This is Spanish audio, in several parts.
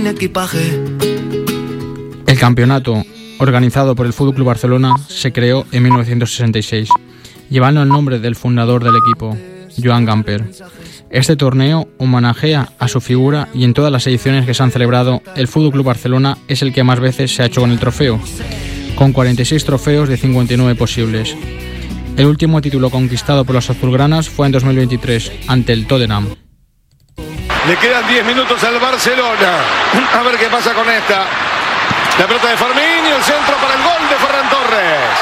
El campeonato, organizado por el FC Barcelona, se creó en 1966, llevando el nombre del fundador del equipo, Joan Gamper. Este torneo homenajea a su figura y en todas las ediciones que se han celebrado, el FC Barcelona es el que más veces se ha hecho con el trofeo, con 46 trofeos de 59 posibles. El último título conquistado por los azulgranas fue en 2023, ante el Tottenham. Le quedan 10 minutos al Barcelona. A ver qué pasa con esta. La pelota de Fermín y el centro para el gol de Ferran Torres.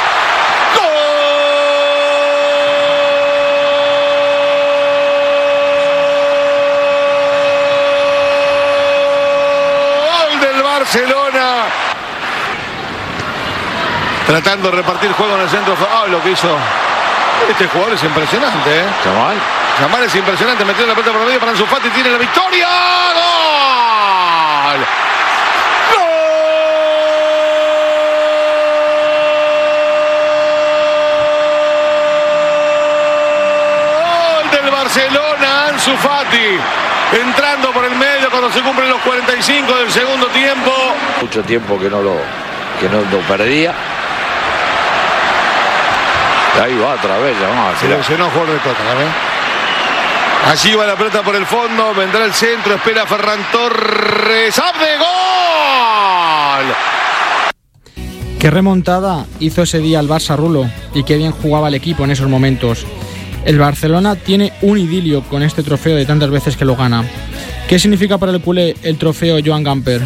¡Gol del Barcelona! Tratando de repartir juego en el centro. Lo que hizo este jugador es impresionante, ¿eh? Yamal es impresionante, metiendo la pelota por medio para Ansu Fati, tiene la victoria. ¡Gol! ¡Gol del Barcelona! Ansu Fati entrando por el medio cuando se cumplen los 45 del segundo tiempo. Mucho tiempo que no lo perdía. Ahí va otra vez, se lesionó a jugador de Tottenham, ¿eh? Allí va la pelota por el fondo, vendrá el centro, espera Ferran Torres. ¡Abde! ¡Gol! Qué remontada hizo ese día el Barça, Rulo, y qué bien jugaba el equipo en esos momentos. El Barcelona tiene un idilio con este trofeo de tantas veces que lo gana. ¿Qué significa para el culé el trofeo Joan Gamper?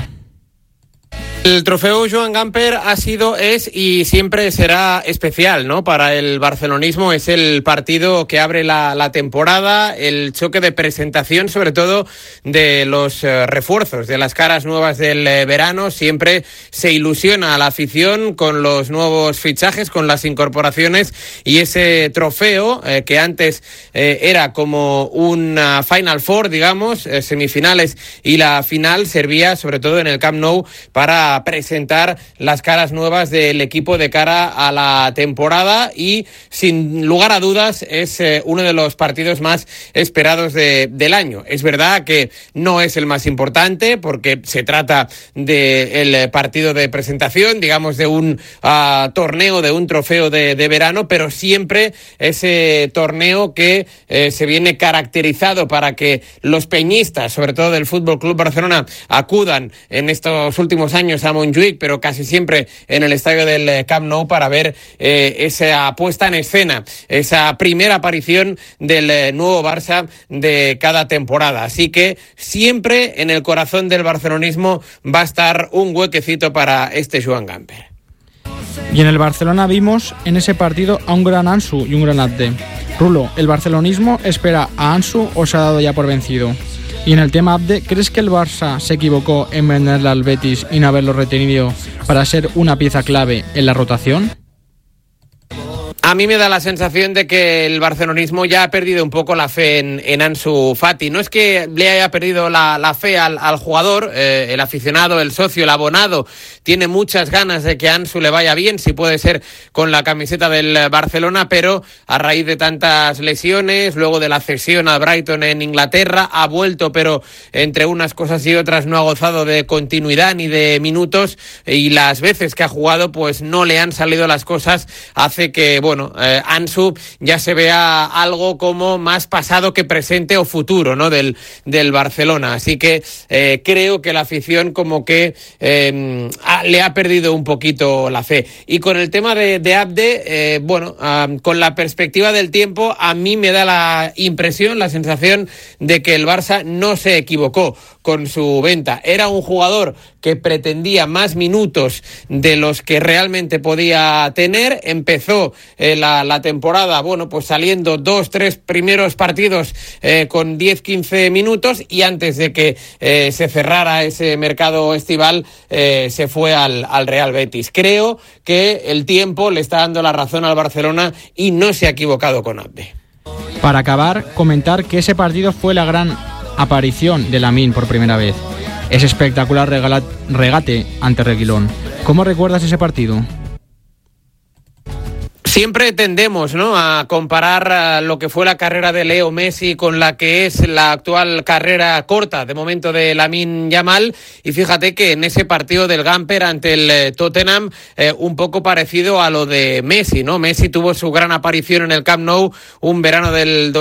El trofeo Joan Gamper ha sido, es y siempre será especial, ¿no? Para el barcelonismo es el partido que abre la temporada, el choque de presentación, sobre todo de los refuerzos, de las caras nuevas del verano. Siempre se ilusiona a la afición con los nuevos fichajes, con las incorporaciones, y ese trofeo que antes era como una Final Four, digamos, semifinales y la final, servía sobre todo en el Camp Nou para presentar las caras nuevas del equipo de cara a la temporada, y sin lugar a dudas es uno de los partidos más esperados del año. Es verdad que no es el más importante porque se trata del partido de presentación, digamos, de un torneo, de un trofeo de verano, pero siempre ese torneo que se viene caracterizado para que los peñistas, sobre todo del FC Barcelona, acudan en estos últimos años a Montjuïc, pero casi siempre en el estadio del Camp Nou, para ver esa puesta en escena, esa primera aparición del nuevo Barça de cada temporada. Así que siempre en el corazón del barcelonismo va a estar un huequecito para este Joan Gamper. Y en el Barcelona vimos en ese partido a un gran Ansu y un gran Abde. Rulo, ¿el barcelonismo espera a Ansu o se ha dado ya por vencido? Y en el tema Abde, ¿crees que el Barça se equivocó en venderle al Betis y no haberlo retenido para ser una pieza clave en la rotación? A mí me da la sensación de que el barcelonismo ya ha perdido un poco la fe en Ansu Fati. No es que le haya perdido la fe al jugador, el aficionado, el socio, el abonado tiene muchas ganas de que Ansu le vaya bien, si puede ser con la camiseta del Barcelona, pero a raíz de tantas lesiones, luego de la cesión al Brighton en Inglaterra, ha vuelto, pero entre unas cosas y otras no ha gozado de continuidad ni de minutos, y las veces que ha jugado pues no le han salido las cosas, hace que, Ansu ya se vea algo como más pasado que presente o futuro, ¿no? del Barcelona. Así que creo que la afición como que le ha perdido un poquito la fe. Y con el tema de Abde, con la perspectiva del tiempo, a mí me da la impresión, la sensación de que el Barça no se equivocó con su venta. Era un jugador que pretendía más minutos de los que realmente podía tener. Empezó la temporada, saliendo 2-3 primeros partidos con 10-15 minutos, y antes de que se cerrara ese mercado estival se fue al Real Betis. Creo que el tiempo le está dando la razón al Barcelona y no se ha equivocado con Abde. Para acabar, comentar que ese partido fue la gran aparición de Lamine por primera vez. Ese espectacular regate ante Reguilón. ¿Cómo recuerdas ese partido? Siempre tendemos, ¿no?, a comparar lo que fue la carrera de Leo Messi con la que es la actual carrera corta, de momento, de Lamine Yamal. Y fíjate que en ese partido del Gamper ante el Tottenham, un poco parecido a lo de Messi, ¿no? Messi tuvo su gran aparición en el Camp Nou un verano del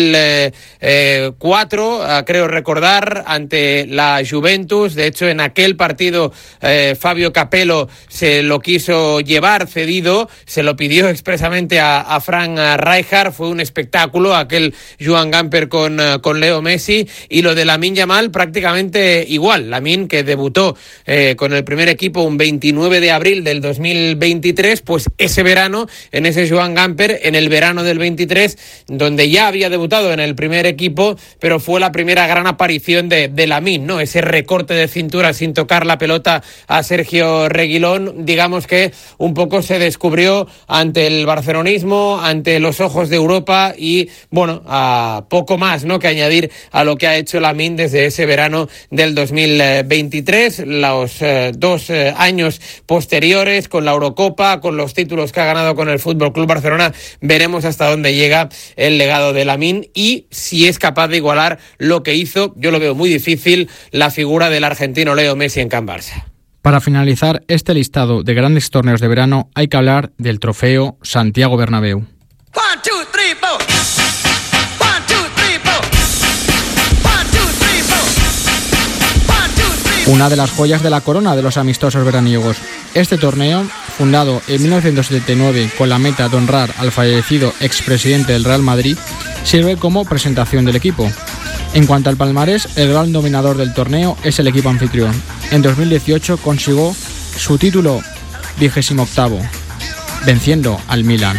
2004, creo recordar, ante la Juventus. De hecho, en aquel partido Fabio Capello se lo quiso llevar cedido, se lo pidió expresamente a Frank Rijkaard. Fue un espectáculo aquel Joan Gamper con Leo Messi. Y lo de Lamine Yamal prácticamente igual. Lamine, que debutó con el primer equipo un 29 de abril del 2023, pues ese verano, en ese Joan Gamper, en el verano del 23, donde ya había debutado en el primer equipo, pero fue la primera gran aparición de Lamine, ¿no? Ese recorte de cintura sin tocar la pelota a Sergio Reguilón, digamos que un poco se descubrió ante el barcelonismo, ante los ojos de Europa, y bueno, a poco más, ¿no?, que añadir a lo que ha hecho Lamine desde ese verano del 2023, los 2 años posteriores, con la Eurocopa, con los títulos que ha ganado con el Fútbol Club Barcelona. Veremos hasta dónde llega el legado de Lamine y si es capaz de igualar lo que hizo, yo lo veo muy difícil, la figura del argentino Leo Messi en Can Barça. Para finalizar este listado de grandes torneos de verano, hay que hablar del trofeo Santiago Bernabéu. 1, 2, 3, 4. 1, 2, 3, 4. 1, 2, 3, 4. 1, 2, 3. Una de las joyas de la corona de los amistosos veraniegos. Este torneo, fundado en 1979 con la meta de honrar al fallecido expresidente del Real Madrid, sirve como presentación del equipo. En cuanto al palmarés, el gran dominador del torneo es el equipo anfitrión. En 2018 consiguió su título 28º, venciendo al Milan.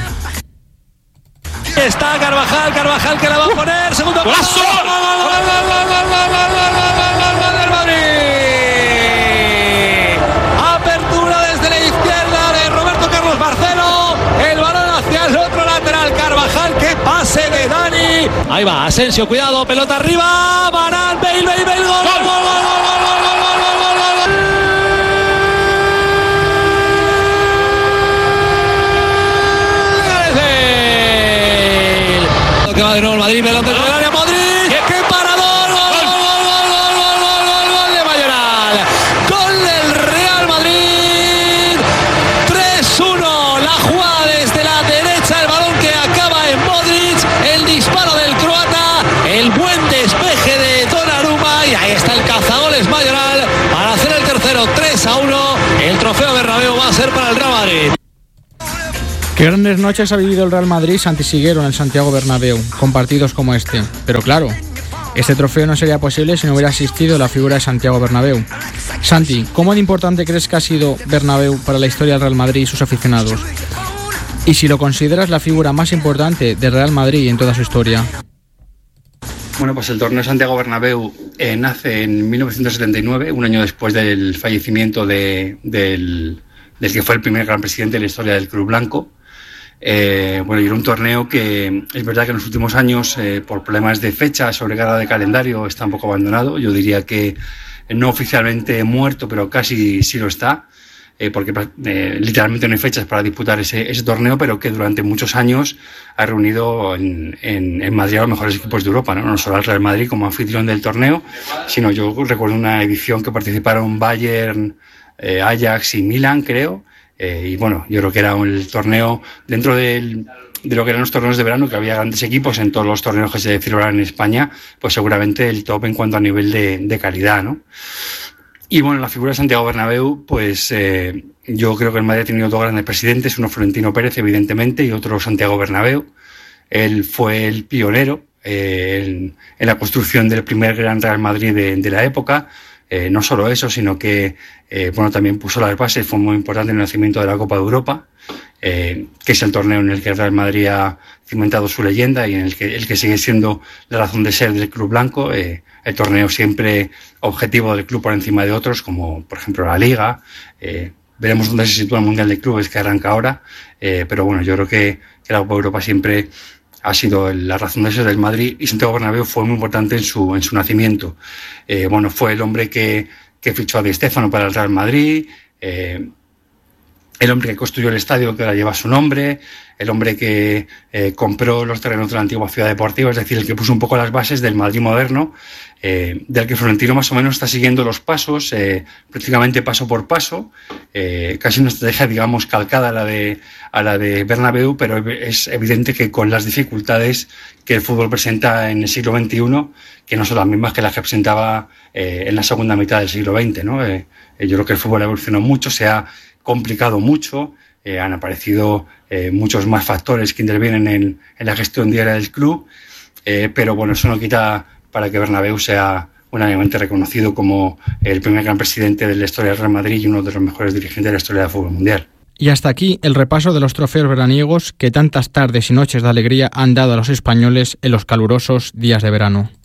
Está Carvajal que la va a poner, segundo paso. ¡Gol del Madrid! Apertura desde la izquierda de Roberto Carlos Barceló. El balón hacia el otro lateral. Carvajal, qué pase de Dani. Ahí va, Asensio, cuidado, pelota arriba. Varane, Bale, gol. Que va de nuevo el Madrid, pelota en el área, Modric, ¡qué parador! ¡Gol de Mayoral! ¡Gol del Real Madrid! 3-1, la jugada desde la derecha, el balón que acaba en Modric, el disparo del croata, el buen despeje de Donnarumma, y ahí está el cazagoles Mayoral para hacer el tercero. 3-1, el trofeo Bernabéu va a ser para el Real Madrid. Qué grandes noches ha vivido el Real Madrid Santi Siguero en el Santiago Bernabéu, con partidos como este. Pero claro, este trofeo no sería posible si no hubiera existido la figura de Santiago Bernabéu. Santi, ¿cómo de importante crees que ha sido Bernabéu para la historia del Real Madrid y sus aficionados? Y si lo consideras la figura más importante del Real Madrid en toda su historia. Bueno, pues el torneo Santiago Bernabéu nace en 1979, un año después del fallecimiento del que fue el primer gran presidente de la historia del Club Blanco. Y era un torneo que es verdad que en los últimos años, por problemas de fecha, sobrecarga de calendario, está un poco abandonado. Yo diría que no oficialmente muerto, pero casi sí lo está, porque literalmente no hay fechas para disputar ese torneo, pero que durante muchos años ha reunido en Madrid a los mejores equipos de Europa, no solo al Real Madrid como anfitrión del torneo, sino yo recuerdo una edición que participaron Bayern, Ajax y Milan, creo. Y bueno, yo creo que era el torneo dentro de lo que eran los torneos de verano, que había grandes equipos en todos los torneos que se celebraban en España, pues seguramente el top en cuanto a nivel de calidad, ¿no? Y bueno, la figura de Santiago Bernabéu, pues yo creo que el Madrid ha tenido 2 grandes presidentes, uno Florentino Pérez, evidentemente, y otro Santiago Bernabéu. Él fue el pionero en la construcción del primer gran Real Madrid de la época. No solo eso, sino que también puso las bases, fue muy importante en el nacimiento de la Copa de Europa, que es el torneo en el que el Real Madrid ha cimentado su leyenda y en el que sigue siendo la razón de ser del Club Blanco. El torneo siempre objetivo del club por encima de otros, como por ejemplo la Liga. Veremos dónde se sitúa el Mundial de Clubes, que arranca ahora, pero bueno, yo creo que la Copa de Europa siempre ha sido la razón de ser del Madrid, y Santiago Bernabéu fue muy importante en su nacimiento. Fue el hombre que fichó a Di Stéfano para el Real Madrid, el hombre que construyó el estadio que ahora lleva su nombre, el hombre que compró los terrenos de la antigua ciudad deportiva, es decir, el que puso un poco las bases del Madrid moderno, del que Florentino más o menos está siguiendo los pasos, prácticamente paso por paso, casi una estrategia, digamos, calcada a la de Bernabéu, pero es evidente que con las dificultades que el fútbol presenta en el siglo XXI, que no son las mismas que las que presentaba en la segunda mitad del siglo XX, ¿no? Yo creo que el fútbol evolucionó mucho, se ha complicado mucho, han aparecido muchos más factores que intervienen en la gestión diaria del club, pero bueno, eso no quita para que Bernabéu sea unánimamente reconocido como el primer gran presidente de la historia del Real Madrid y uno de los mejores dirigentes de la historia del fútbol mundial. Y hasta aquí el repaso de los trofeos veraniegos que tantas tardes y noches de alegría han dado a los españoles en los calurosos días de verano.